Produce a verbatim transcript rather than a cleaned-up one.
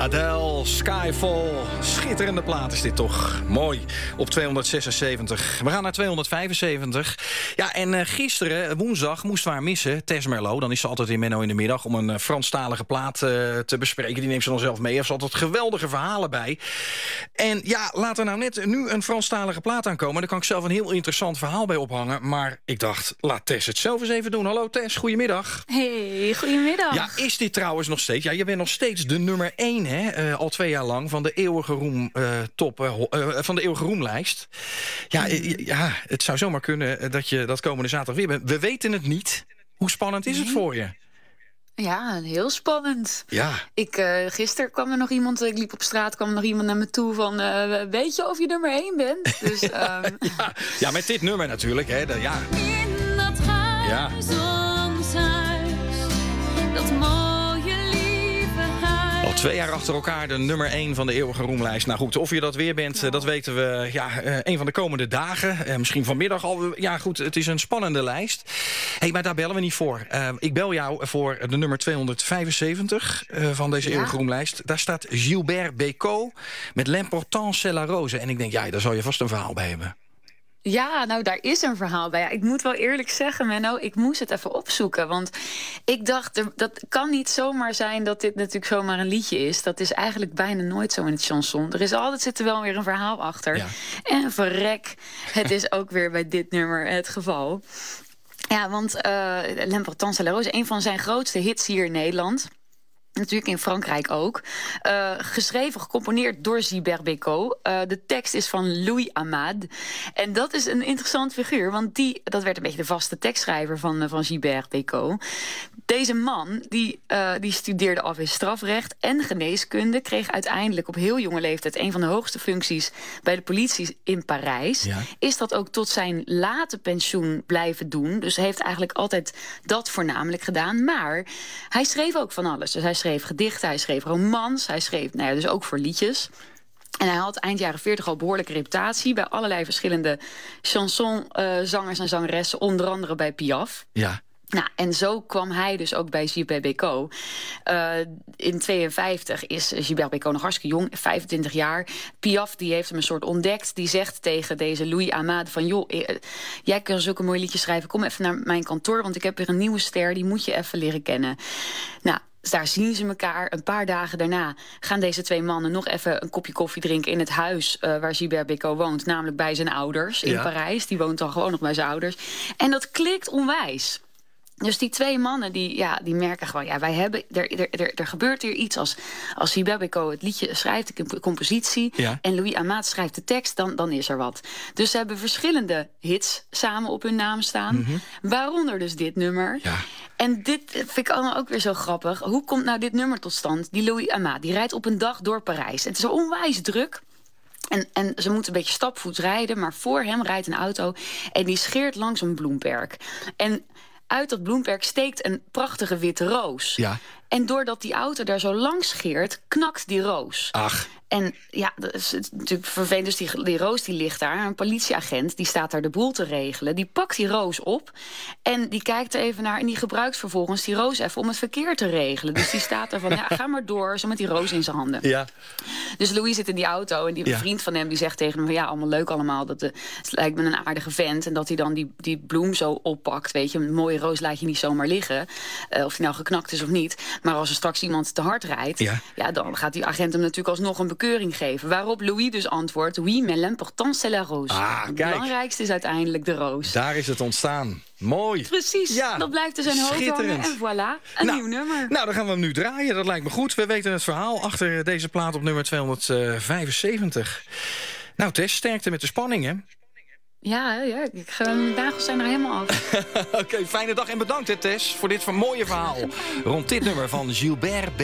Adele, Skyfall. Schitterende plaat is dit toch. Mooi. Op tweehonderdzesenzeventig. We gaan naar tweehonderdvijfenzeventig. Ja, en uh, gisteren, woensdag, moesten we haar missen. Tess Merlot. Dan is ze altijd in Menno in de middag om een uh, Franstalige plaat uh, te bespreken. Die neemt ze dan zelf mee. Heeft ze altijd geweldige verhalen bij. En ja, laat er nou net nu een Franstalige plaat aankomen. Daar kan ik zelf een heel interessant verhaal bij ophangen. Maar ik dacht, laat Tess het zelf eens even doen. Hallo Tess, goedemiddag. Hey, goedemiddag. Ja, is dit trouwens nog steeds... Ja, je bent nog steeds de nummer één, hè, uh, al twee jaar lang... van de eeuwige roem, uh, top, uh, uh, van de eeuwige roemlijst. Ja, uh, ja, het zou zomaar kunnen dat je dat komende zaterdag weer bent. We weten het niet. Hoe spannend is het voor je? Ja, heel spannend. Ja. Ik, uh, gisteren kwam er nog iemand, ik liep op straat, kwam er nog iemand naar me toe van... Uh, weet je of je nummer één bent? Dus, um... ja, ja, met dit nummer natuurlijk, hè. Dat, ja. In dat huis, ja. ons huis, dat mooie lieve huis. Al twee jaar achter elkaar de nummer één van de eeuwige roemlijst. Nou goed, of je dat weer bent, oh. dat weten we ja, uh, een van de komende dagen. Uh, misschien vanmiddag al. Ja goed, het is een spannende lijst. Hey, maar daar bellen we niet voor. Uh, ik bel jou voor de nummer tweehonderdvijfenzeventig uh, van deze ja. eeuwige roemlijst. Daar staat Gilbert Bécaud met L'importance c'est la rose. En ik denk, ja, daar zal je vast een verhaal bij hebben. Ja, nou, daar is een verhaal bij. Ja, ik moet wel eerlijk zeggen, Menno, ik moest het even opzoeken. Want ik dacht, dat kan niet zomaar zijn dat dit natuurlijk zomaar een liedje is. Dat is eigenlijk bijna nooit zo in het chanson. Er is altijd zit er wel weer een verhaal achter. Ja. En verrek, het is ook weer bij dit nummer het geval. Ja, want uh, L'importance c'est la rose, een van zijn grootste hits hier in Nederland... Natuurlijk in Frankrijk ook. Uh, geschreven, gecomponeerd door Gilbert Bécaud. Uh, de tekst is van Louis Amade. En dat is een interessant figuur. Want die, dat werd een beetje de vaste tekstschrijver van, uh, van Gilbert Bécaud. Deze man, die, uh, die studeerde af in strafrecht en geneeskunde. Kreeg uiteindelijk op heel jonge leeftijd een van de hoogste functies bij de politie in Parijs. Ja. Is dat ook tot zijn late pensioen blijven doen. Dus hij heeft eigenlijk altijd dat voornamelijk gedaan. Maar hij schreef ook van alles. Dus hij schreef Hij schreef gedichten, hij schreef romans, hij schreef nou ja, dus ook voor liedjes. En hij had eind jaren veertig al behoorlijke reputatie bij allerlei verschillende chansonzangers uh, en zangeressen, onder andere bij Piaf. Ja. Nou, en zo kwam hij dus ook bij Gilbert Bécaud. Uh, in tweeënvijftig is Gilbert Bécaud nog hartstikke jong, vijfentwintig jaar. Piaf die heeft hem een soort ontdekt. Die zegt tegen deze Louis Amade van... joh, jij kunt zulke mooie liedjes schrijven. Kom even naar mijn kantoor, want ik heb weer een nieuwe ster. Die moet je even leren kennen. Nou, daar zien ze elkaar. Een paar dagen daarna gaan deze twee mannen nog even een kopje koffie drinken in het huis uh, waar Gilbert Bécaud woont. Namelijk bij zijn ouders in ja. Parijs. Die woont dan gewoon nog bij zijn ouders. En dat klikt onwijs. Dus die twee mannen, die, ja, die merken gewoon... ja, wij hebben, er, er, er, er gebeurt hier iets als, als Gilbert Bécaud het liedje schrijft, de compositie... Ja. en Louis Amade schrijft de tekst, dan, dan is er wat. Dus ze hebben verschillende hits samen op hun naam staan. Mm-hmm. Waaronder dus dit nummer. Ja. En dit vind ik allemaal ook weer zo grappig. Hoe komt nou dit nummer tot stand? Die Louis Amade, die rijdt op een dag door Parijs. Het is onwijs druk... En, en ze moeten een beetje stapvoets rijden... maar voor hem rijdt een auto en die scheert langs een bloemperk. En uit dat bloemperk steekt een prachtige witte roos. Ja. En doordat die auto daar zo langs scheert, knakt die roos. Ach. En ja, dat is natuurlijk vervelend. Dus die, die roos die ligt daar. Een politieagent die staat daar de boel te regelen. Die pakt die roos op en die kijkt er even naar... en die gebruikt vervolgens die roos even om het verkeer te regelen. Dus die staat er van, ja, ga maar door, zo met die roos in zijn handen. Ja. Dus Louis zit in die auto en die ja. vriend van hem die zegt tegen hem... ja, allemaal leuk allemaal, dat de, het lijkt me een aardige vent... en dat hij dan die, die bloem zo oppakt, weet je. Een mooie roos laat je niet zomaar liggen. Uh, of die nou geknakt is of niet. Maar als er straks iemand te hard rijdt... Ja. Ja, dan gaat die agent hem natuurlijk alsnog een bekeuring geven. Waarop Louis dus antwoordt... oui, mais l'important c'est la rose. Ah, het belangrijkste is uiteindelijk de roos. Daar is het ontstaan. Mooi. Precies, ja. Dat blijft dus een hoofd hangen. En voilà, een nou, nieuw nummer. Nou, dan gaan we hem nu draaien. Dat lijkt me goed. We weten het verhaal achter deze plaat op nummer tweehonderdvijfenzeventig. Nou, Tess, sterkte met de spanning, hè? Ja, ja, ik ga, mijn nagels zijn er helemaal af. Oké, okay, fijne dag en bedankt, hè, Tess, voor dit mooie verhaal rond dit nummer van Gilbert Bécaud.